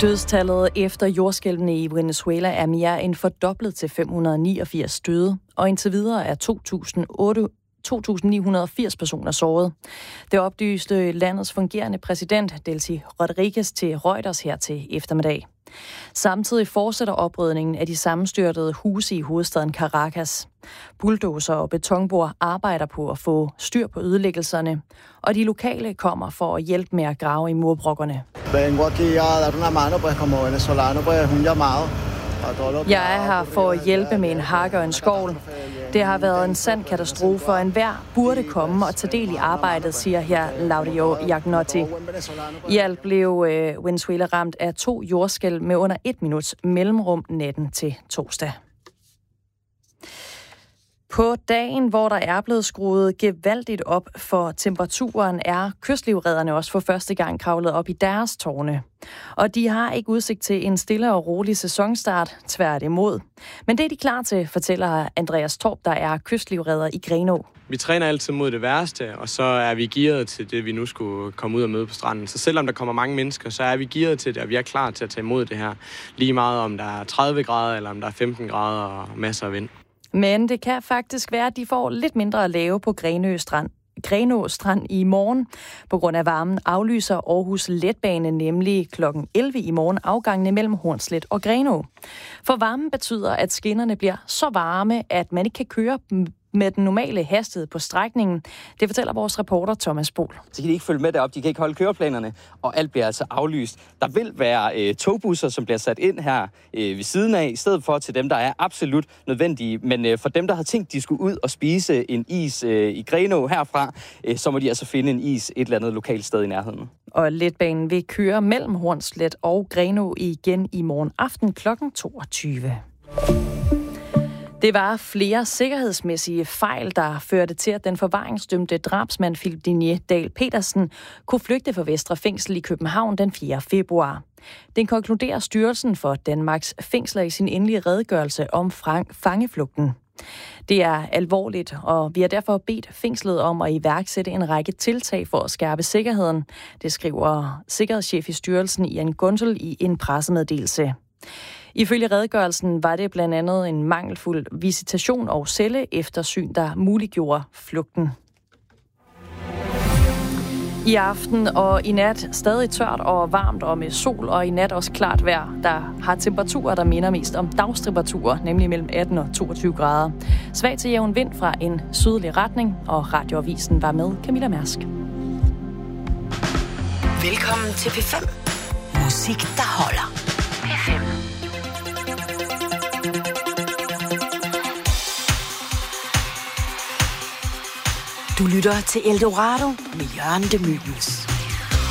Dødstallet efter jordskælvene i Venezuela er mere end fordoblet til 589 døde, og indtil videre er 2.980 personer såret. Det oplyste landets fungerende præsident, Delcy Rodriguez, til Reuters her til eftermiddag. Samtidig fortsætter oprydningen af de sammenstyrtede huse i hovedstaden Caracas. Bulldozer og betonbord arbejder på at få styr på ødelæggelserne, og de lokale kommer for at hjælpe med at grave i murbrokkerne. Jeg er her for at hjælpe med en hakke og en skovl. Det har været en sand katastrofe, og enhver burde komme og tage del i arbejdet, siger her Laudio Jagnotti. I alt blev Venezuela ramt af 2 jordskælv med under 1 minuts mellemrum natten til torsdag. På dagen, hvor der er blevet skruet gevaldigt op for temperaturen, er kystlivredderne også for første gang kravlet op i deres tårne. Og de har ikke udsigt til en stille og rolig sæsonstart, tværtimod. Men det er de klar til, fortæller Andreas Torp, der er kystlivredder i Grenaa. Vi træner altid mod det værste, og så er vi gearet til det, vi nu skulle komme ud og møde på stranden. Så selvom der kommer mange mennesker, så er vi gearet til det, og vi er klar til at tage imod det her. Lige meget om der er 30 grader, eller om der er 15 grader og masser af vind. Men det kan faktisk være, at de får lidt mindre at lave på Grenaa Strand i morgen. På grund af varmen aflyser Aarhus Letbane nemlig kl. 11 i morgen afgangene mellem Hornslet og Grenaa. For varmen betyder, at skinnerne bliver så varme, at man ikke kan køre med den normale hastighed på strækningen. Det fortæller vores reporter Thomas Bohl. Så kan de ikke følge med derop, de kan ikke holde køreplanerne, og alt bliver altså aflyst. Der vil være togbusser, som bliver sat ind her ved siden af, i stedet for til dem, der er absolut nødvendige. Men for dem, der har tænkt, de skulle ud og spise en is i Grenaa herfra, så må de altså finde en is et eller andet lokalt sted i nærheden. Og letbanen vil køre mellem Hornslet og Grenaa igen i morgen aften kl. 22. Det var flere sikkerhedsmæssige fejl, der førte til, at den forvaringsdømte drabsmand Philip Digne Dahl Petersen kunne flygte fra Vestre Fængsel i København den 4. februar. Den konkluderer Styrelsen for Danmarks Fængsler i sin endelige redegørelse om fangeflugten. Det er alvorligt, og vi har derfor bedt fængslet om at iværksætte en række tiltag for at skærpe sikkerheden. Det skriver sikkerhedschef i styrelsen Ian Guntel i en pressemeddelelse. Ifølge redegørelsen var det blandt andet en mangelfuld visitation og celleeftersyn, der muliggjorde flugten. I aften og i nat stadig tørt og varmt og med sol, og i nat også klart vejr, der har temperaturer, der minder mest om dagstemperaturer, nemlig mellem 18 og 22 grader. Svag til jævn vind fra en sydlig retning, og Radioavisen var med Camilla Mærsk. Velkommen til P5. Musik, der holder. P5. Du lytter til Eldorado med Jørgen de Mylius.